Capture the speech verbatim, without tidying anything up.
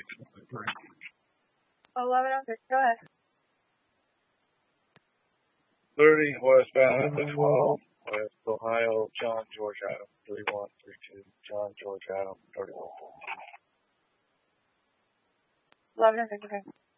eleven oh six, go ahead. thirty westbound Highway twelve, West Ohio, John George Adam, three one three two, John George Adam, thirty-one. eleven oh six, okay.